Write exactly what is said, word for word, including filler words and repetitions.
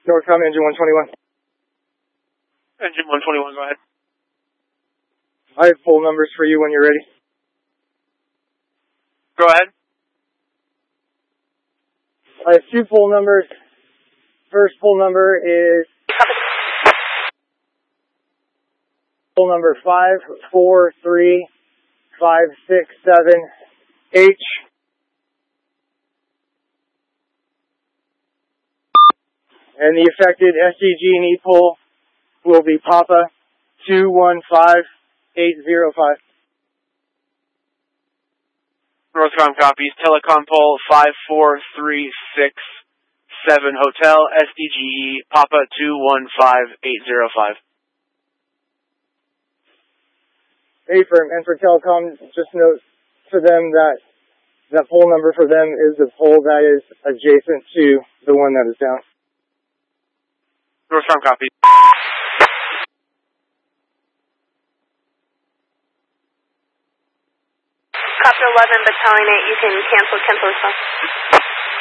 Northcom, engine one twenty-one. Engine one twenty-one, go ahead. I have full numbers for you when you're ready. Go ahead. I have two full numbers. First full number is full number five four three five six seven H. And the affected S D G and E pole will be Papa two one five eight zero five. Northcom copies. Telecom pole five four three six seven Hotel S D G E Papa two one five eight zero five. Affirm. And for telecom, just note for them that that pole number for them is the pole that is adjacent to the one that is down. Northcom copies. Copter eleven, Battalion eight, you can cancel, cancel response.